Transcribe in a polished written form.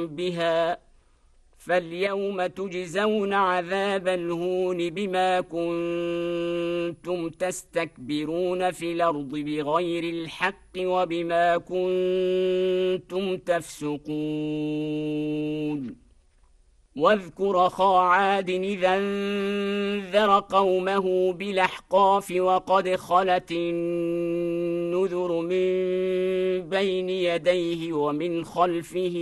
بها فاليوم تجزون عذاب الهون بما كنتم تستكبرون في الأرض بغير الحق وبما كنتم تفسقون واذكر أخا عاد إذا انذر قومه بالأحقاف وقد خلت النذر من بين يديه ومن خلفه